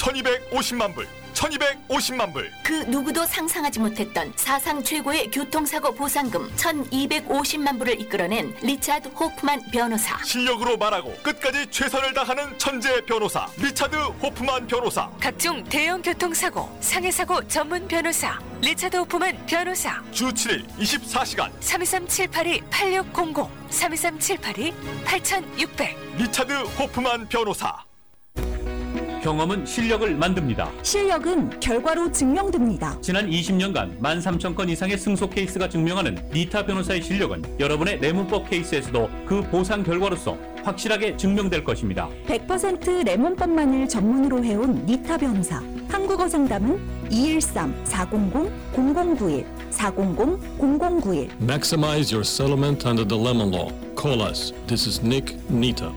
1250만 불, 1250만 불. 그 누구도 상상하지 못했던 사상 최고의 교통사고 보상금 1250만 불을 이끌어낸 리차드 호프만 변호사. 실력으로 말하고 끝까지 최선을 다하는 천재 변호사 리차드 호프만 변호사. 각종 대형 교통사고, 상해사고 전문 변호사 리차드 호프만 변호사. 주 7일 24시간 323-782-8600 323-782-8600 리차드 호프만 변호사. 경험은 실력을 만듭니다. 실력은 결과로 증명됩니다. 지난 20년간 13,000건 이상의 승소 케이스가 증명하는 니타 변호사의 실력은 여러분의 내문법 케이스에서도 그 보상 결과로서 확실하게 증명될 것입니다. 100% 레몬법만을 전문으로 해온 니타 변호사. 한국어 상담은 213-400-0091 400-0091. Maximize your settlement under the Lemon Law. Call us. This is Nick Nita.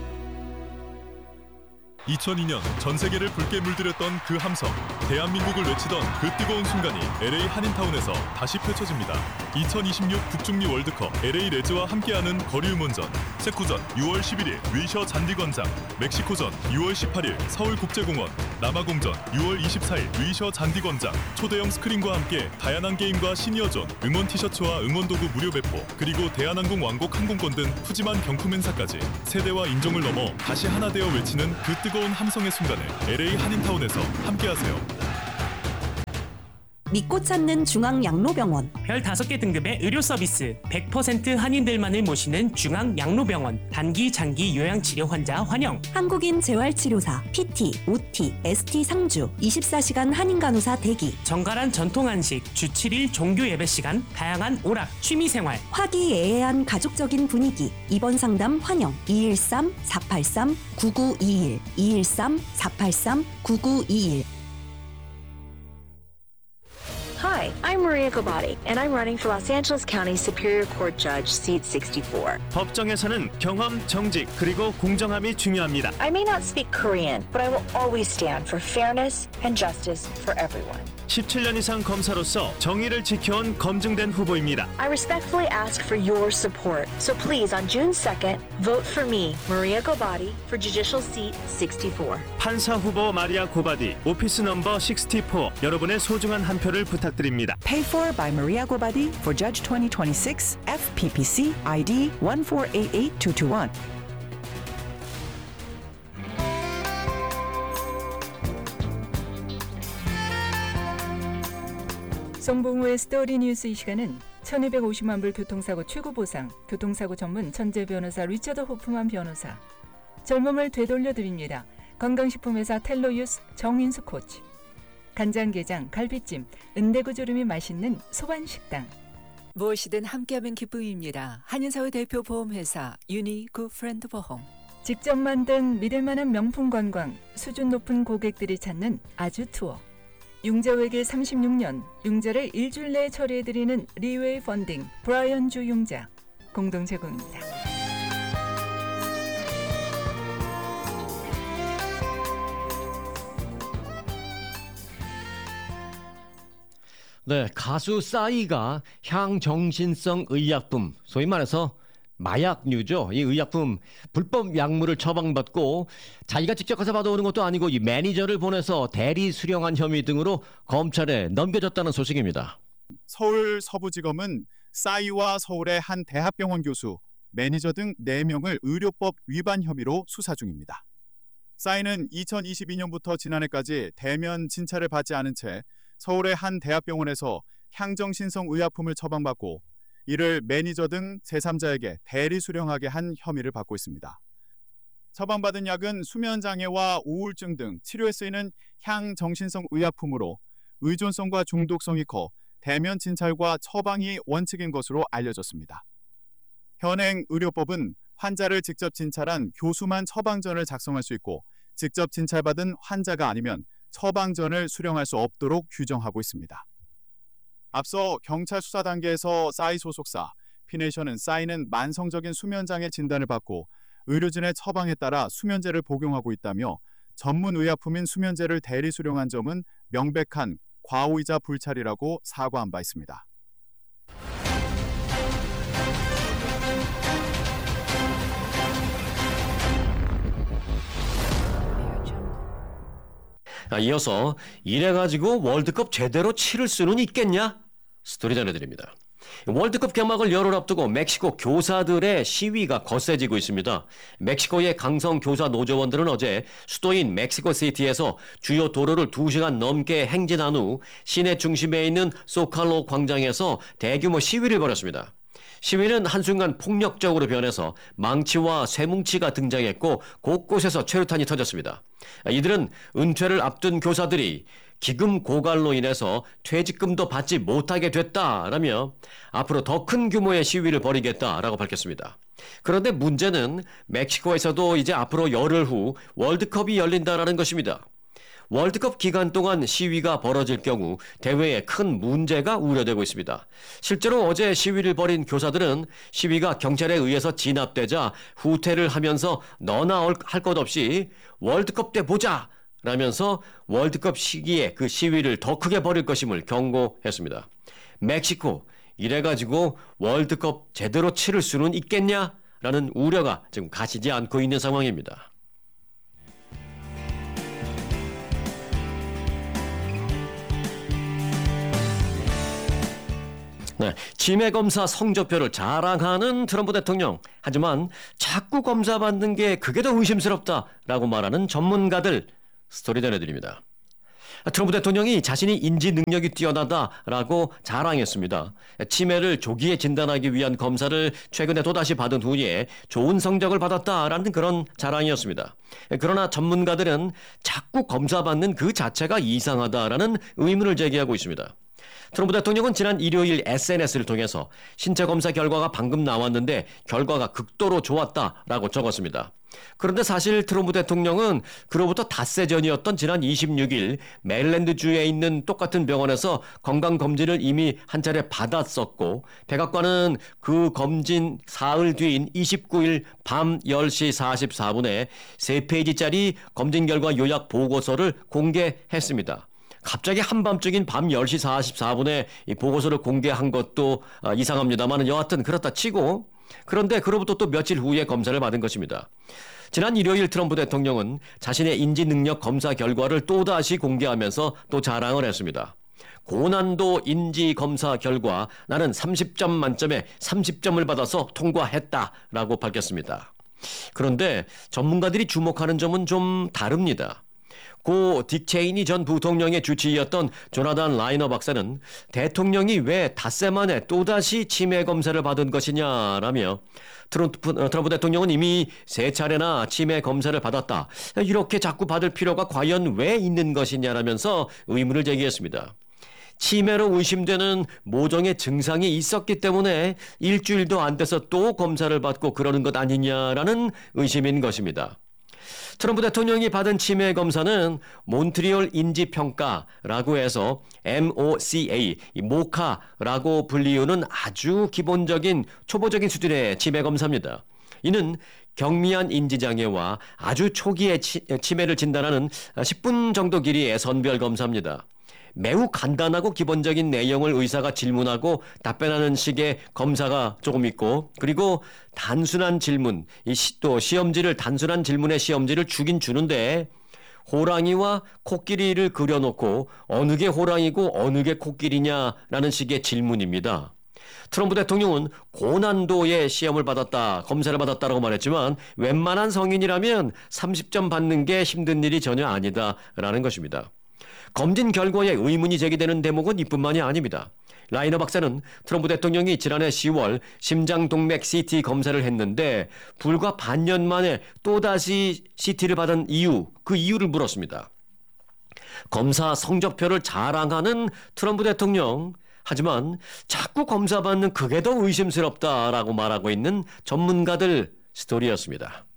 2002년 전 세계를 붉게 물들였던 그 함성, 대한민국을 외치던 그 뜨거운 순간이 LA 한인타운에서 다시 펼쳐집니다. 2026 북중미 월드컵 LA 레즈와 함께하는 거리응원전, 세쿠전 6월 11일 위셔 잔디광장, 멕시코전 6월 18일 서울국제공원, 남아공전 6월 24일 위셔 잔디광장, 초대형 스크린과 함께 다양한 게임과 시니어존, 응원 티셔츠와 응원도구 무료 배포, 그리고 대한항공 왕복 항공권 등 푸짐한 경품 행사까지 세대와 인종을 넘어 다시 하나 되어 외치는 그 뜨거운 함성의 순간을 LA 한인타운에서 함께하세요. 믿고 찾는 중앙양로병원. 별 5개 등급의 의료 서비스, 100% 한인들만을 모시는 중앙양로병원. 단기, 장기 요양치료 환자 환영. 한국인 재활치료사, PT, OT, ST 상주, 24시간 한인간호사 대기. 정갈한 전통한식, 주 7일 종교 예배 시간, 다양한 오락, 취미생활. 화기애애한 가족적인 분위기. 입원 상담 환영. 213-483-9921 213-483-9921. Hi, I'm Maria Gobati, and I'm running for Los Angeles County Superior Court Judge, seat 64. 법정에서는 경험, 정직, 그리고 공정함이 중요합니다. I may not speak Korean, but I will always stand for fairness and justice for everyone. 17년 이상 검사로서 정의를 지켜온 검증된 후보입니다. I respectfully ask for your support. So please, on June 2nd, vote for me, Maria Gobati, for Judicial Seat 64. 판사 후보 마리아 고바디, 오피스 넘버 64. 여러분의 소중한 한 표를 부탁드립니다. Paid for by Maria Gobadi for Judge 2026, FPPC ID 1488221. 송봉우의 스토리 뉴스. 이 시간은 1250만 불 교통사고 최고보상, 교통사고 전문 천재 변호사 리처드 호프만 변호사, 젊음을 되돌려드립니다. 건강식품회사 텔로유스 정인수 코치, 간장게장, 갈비찜, 은대구조림이 맛있는 소반식당. 무엇이든 함께하면 기쁨입니다. 한인사회 대표 보험회사 유니 굿프렌드 보험. 직접 만든 믿을만한 명품 관광, 수준 높은 고객들이 찾는 아주 투어. 융자외길 36년, 융자를 일주일 내에 처리해드리는 리웨이 펀딩, 브라이언 주 융자 공동 제공입니다. 네, 가수 싸이가 향정신성 의약품, 소위 말해서 마약류죠. 이 의약품 불법 약물을 처방받고 자기가 직접 가서 받아오는 것도 아니고 이 매니저를 보내서 대리 수령한 혐의 등으로 검찰에 넘겨졌다는 소식입니다. 서울 서부지검은 싸이와 서울의 한 대학병원 교수, 매니저 등 4명을 의료법 위반 혐의로 수사 중입니다. 싸이는 2022년부터 지난해까지 대면 진찰을 받지 않은 채 서울의 한 대학병원에서 향정신성 의약품을 처방받고 이를 매니저 등 제3자에게 대리 수령하게 한 혐의를 받고 있습니다. 처방받은 약은 수면장애와 우울증 등 치료에 쓰이는 향정신성 의약품으로 의존성과 중독성이 커 대면 진찰과 처방이 원칙인 것으로 알려졌습니다. 현행 의료법은 환자를 직접 진찰한 교수만 처방전을 작성할 수 있고 직접 진찰받은 환자가 아니면 처방전을 수령할 수 없도록 규정하고 있습니다. 앞서 경찰 수사 단계에서 싸이 소속사 피네이션은 싸이는 만성적인 수면장애 진단을 받고 의료진의 처방에 따라 수면제를 복용하고 있다며 전문 의약품인 수면제를 대리 수령한 점은 명백한 과오이자 불찰이라고 사과한 바 있습니다. 이어서 이래가지고 월드컵 제대로 치를 수는 있겠냐? 스토리 전해드립니다. 월드컵 개막을 열흘 앞두고 멕시코 교사들의 시위가 거세지고 있습니다. 멕시코의 강성 교사 노조원들은 어제 수도인 멕시코시티에서 주요 도로를 2시간 넘게 행진한 후 시내 중심에 있는 소칼로 광장에서 대규모 시위를 벌였습니다. 시위는 한순간 폭력적으로 변해서 망치와 쇠뭉치가 등장했고 곳곳에서 최루탄이 터졌습니다. 이들은 은퇴를 앞둔 교사들이 기금 고갈로 인해서 퇴직금도 받지 못하게 됐다라며 앞으로 더 큰 규모의 시위를 벌이겠다라고 밝혔습니다. 그런데 문제는 멕시코에서도 이제 앞으로 열흘 후 월드컵이 열린다라는 것입니다. 월드컵 기간 동안 시위가 벌어질 경우 대회에 큰 문제가 우려되고 있습니다. 실제로 어제 시위를 벌인 교사들은 시위가 경찰에 의해서 진압되자 후퇴를 하면서 너나 할 것 없이 월드컵 때 보자! 라면서 월드컵 시기에 그 시위를 더 크게 벌일 것임을 경고했습니다. 멕시코, 이래가지고 월드컵 제대로 치를 수는 있겠냐? 라는 우려가 지금 가시지 않고 있는 상황입니다. 네, 치매 검사 성적표를 자랑하는 트럼프 대통령. 하지만 자꾸 검사받는 게 그게 더 의심스럽다라고 말하는 전문가들. 스토리 전해드립니다. 트럼프 대통령이 자신이 인지 능력이 뛰어나다라고 자랑했습니다. 치매를 조기에 진단하기 위한 검사를 최근에 또다시 받은 후에 좋은 성적을 받았다라는 그런 자랑이었습니다. 그러나 전문가들은 자꾸 검사받는 그 자체가 이상하다라는 의문을 제기하고 있습니다. 트럼프 대통령은 지난 일요일 SNS를 통해서 신체 검사 결과가 방금 나왔는데 결과가 극도로 좋았다라고 적었습니다. 그런데 사실 트럼프 대통령은 그로부터 닷새 전이었던 지난 26일 메릴랜드주에 있는 똑같은 병원에서 건강검진을 이미 한 차례 받았었고 백악관은 그 검진 사흘 뒤인 29일 밤 10시 44분에 3페이지짜리 검진 결과 요약 보고서를 공개했습니다. 갑자기 한밤중인 밤 10시 44분에 이 보고서를 공개한 것도 이상합니다만 여하튼 그렇다 치고 그런데 그로부터 또 며칠 후에 검사를 받은 것입니다. 지난 일요일 트럼프 대통령은 자신의 인지능력 검사 결과를 또다시 공개하면서 또 자랑을 했습니다. 고난도 인지검사 결과 나는 30점 만점에 30점을 받아서 통과했다라고 밝혔습니다. 그런데 전문가들이 주목하는 점은 좀 다릅니다. 고 딕 체이니 전 부통령의 주치의였던 조나단 라이너 박사는 대통령이 왜 닷새 만에 또다시 치매 검사를 받은 것이냐라며 트럼프 대통령은 이미 3차례나 치매 검사를 받았다. 이렇게 자꾸 받을 필요가 과연 왜 있는 것이냐라면서 의문을 제기했습니다. 치매로 의심되는 모종의 증상이 있었기 때문에 일주일도 안 돼서 또 검사를 받고 그러는 것 아니냐라는 의심인 것입니다. 트럼프 대통령이 받은 치매 검사는 몬트리올 인지평가라고 해서 MOCA, 모카라고 불리우는 아주 기본적인 초보적인 수준의 치매 검사입니다. 이는 경미한 인지장애와 아주 초기의 치매를 진단하는 10분 정도 길이의 선별 검사입니다. 매우 간단하고 기본적인 내용을 의사가 질문하고 답변하는 식의 검사가 조금 있고 그리고 단순한 질문, 또 시험지를 단순한 질문의 시험지를 주긴 주는데 호랑이와 코끼리를 그려놓고 어느 게 호랑이고 어느 게 코끼리냐라는 식의 질문입니다. 트럼프 대통령은 고난도의 시험을 받았다, 검사를 받았다라고 말했지만 웬만한 성인이라면 30점 받는 게 힘든 일이 전혀 아니다라는 것입니다. 검진 결과에 의문이 제기되는 대목은 이뿐만이 아닙니다. 라이너 박사는 트럼프 대통령이 지난해 10월 심장동맥 CT 검사를 했는데 불과 반년 만에 또다시 CT를 받은 이유, 그 이유를 물었습니다. 검사 성적표를 자랑하는 트럼프 대통령, 하지만 자꾸 검사받는 그게 더 의심스럽다라고 말하고 있는 전문가들 스토리였습니다.